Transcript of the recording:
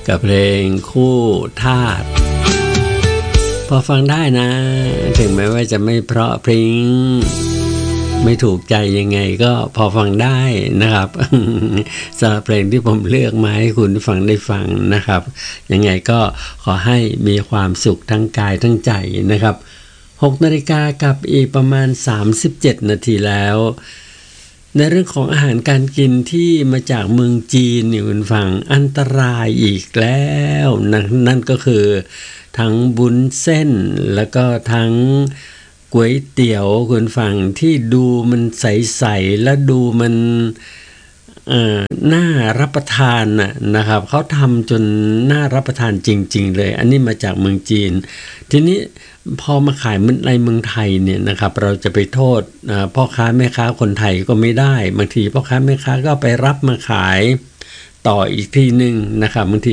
กับเพลงคู่ทาสพอฟังได้นะถึงแม้ว่าจะไม่เพราะพริ้งไม่ถูกใจยังไงก็พอฟังได้นะครับ สำหรับเพลงที่ผมเลือกมาให้คุณฟังได้ฟังนะครับยังไงก็ขอให้มีความสุขทั้งกายทั้งใจนะครับ6 นาฬิกากับอีกประมาณ37 นาทีแล้วในเรื่องของอาหารการกินที่มาจากเมืองจีนนี่คุณฟังอันตรายอีกแล้วนั่นก็คือทั้งบุญเส้นแล้วก็ทั้งก๋วยเตี๋ยวคุณฟังที่ดูมันใสๆและดูมันน่ารับประทานนะครับเขาทำจนน่ารับประทานจริงๆเลยอันนี้มาจากเมืองจีนทีนี้พอมาขายในเมืองไทยเนี่ยนะครับเราจะไปโทษพ่อค้าแม่ค้าคนไทยก็ไม่ได้บางทีพ่อค้าแม่ค้าก็ไปรับมาขายต่ออีกทีนึงนะครับบางที